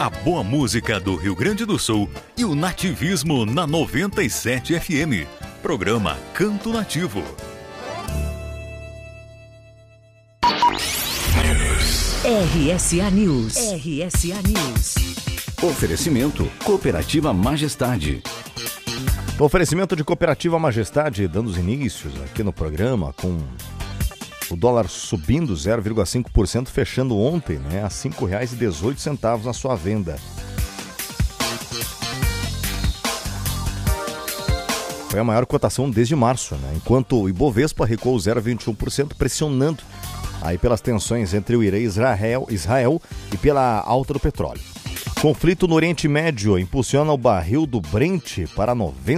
A boa música do Rio Grande do Sul e o nativismo na 97 FM. Programa Canto Nativo. RSA News. RSA News. Oferecimento Cooperativa Majestade. Oferecimento de Cooperativa Majestade, dando os inícios aqui no programa, com o dólar subindo 0,5%, fechando ontem, a R$ 5,18 na sua venda. Foi a maior cotação desde março, enquanto o Ibovespa recuou 0,21%, pressionando aí pelas tensões entre o Irã e Israel e pela alta do petróleo. Conflito no Oriente Médio impulsiona o barril do Brent para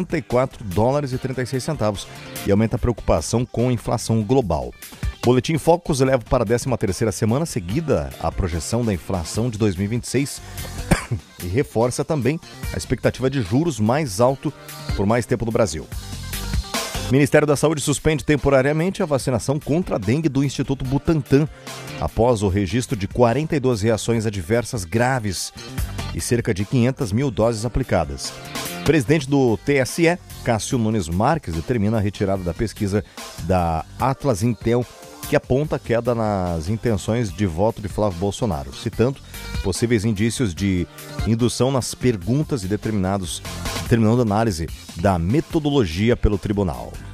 $94,36 e aumenta a preocupação com a inflação global. Boletim Focus eleva para a 13ª semana seguida a projeção da inflação de 2026 e reforça também a expectativa de juros mais alto por mais tempo no Brasil. Ministério da Saúde suspende temporariamente a vacinação contra a dengue do Instituto Butantan, após o registro de 42 reações adversas graves e cerca de 500 mil doses aplicadas. Presidente do TSE, Cássio Nunes Marques, determina a retirada da pesquisa da Atlas Intel, que aponta queda nas intenções de voto de Flávio Bolsonaro, citando possíveis indícios de indução nas perguntas e determinando a análise da metodologia pelo tribunal.